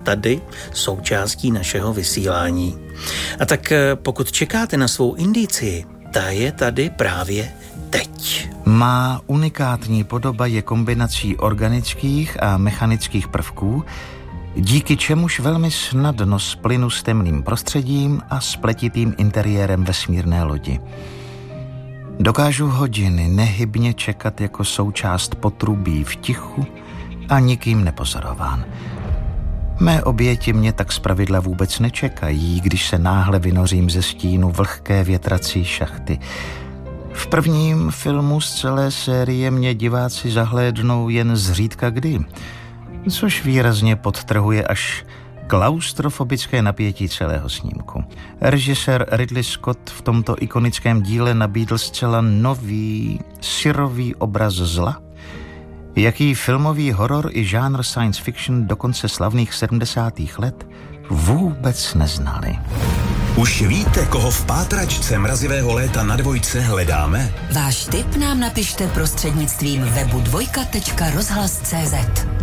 tady součástí našeho vysílání. A tak pokud čekáte na svou indicii, ta je tady právě teď. Má unikátní podoba je kombinací organických a mechanických prvků, díky čemuž velmi snadno splynu s temným prostředím a spletitým interiérem vesmírné lodi. Dokážu hodiny nehybně čekat jako součást potrubí v tichu a nikým nepozorován. Mé oběti mě tak zpravidla vůbec nečekají, když se náhle vynořím ze stínu vlhké větrací šachty. V prvním filmu z celé série mě diváci zahlédnou jen zřídka kdy, což výrazně podtrhuje až klaustrofobické napětí celého snímku. Režisér Ridley Scott v tomto ikonickém díle nabídl zcela nový, syrový obraz zla, jaký filmový horor i žánr science fiction do konce slavných 70. let vůbec neznali. Už víte, koho v pátračce mrazivého léta na Dvojce hledáme? Váš tip nám napište prostřednictvím webu dvojka.rozhlas.cz.